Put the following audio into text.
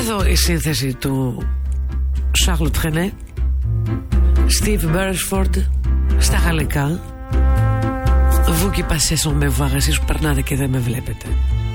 Εδώ η σύνθεση του Charles Trenet, Steve Beresford στα γαλλικά. Vous qui passez sans me voir, εσείς που περνάτε και δεν με βλέπετε.